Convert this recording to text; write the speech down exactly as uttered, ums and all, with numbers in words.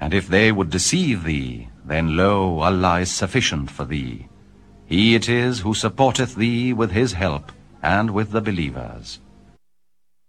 And if they would deceive thee, then lo, Allah is sufficient for thee. He it is who supporteth thee with his help, and with the believers.